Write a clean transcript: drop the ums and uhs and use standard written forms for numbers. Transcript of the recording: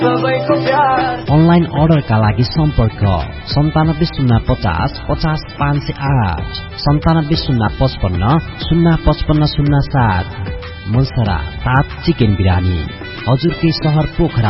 Online अर्डरका लागि सम्पर्क 970550 50508 970550 05507। मुलसरा 7 चिकन बिरानी, हजुरकै शहर पोखरा।